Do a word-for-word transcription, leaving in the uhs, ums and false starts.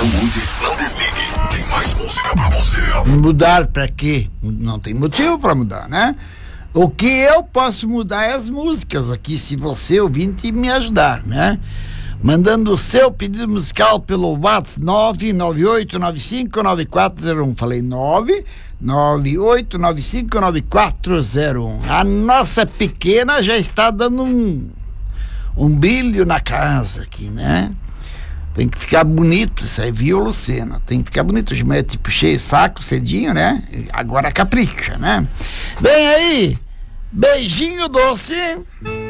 Não mude, não desligue. Tem mais música pra você. Mudar pra quê? Não tem motivo pra mudar, né? O que eu posso mudar é as músicas aqui, se você ouvinte me ajudar, né? Mandando o seu pedido musical pelo WhatsApp nove nove oito nove cinco nove quatro zero um. Falei nove nove oito nove cinco nove quatro zero um. A nossa pequena já está dando um, um brilho na casa aqui, né? Tem que ficar bonito, isso aí, viu, Lucena? Tem que ficar bonito. De manhã, tipo, cheio saco, cedinho, né? Agora capricha, né? Vem aí, beijinho doce.